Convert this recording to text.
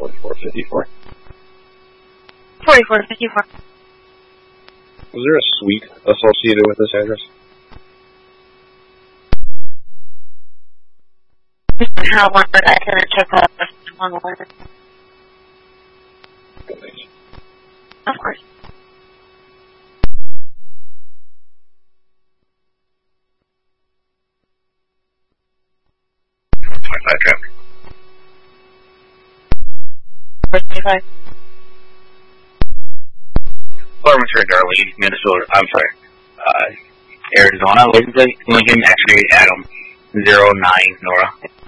4454. 4454. Was there a suite associated with this address? Howard, I can check out one more. Thanks. Of course. Traffic. 45. Parliamentary Darlene, Minnesota. I'm sorry. Arizona. Lincoln, X-ray, Adam. 09, Nora.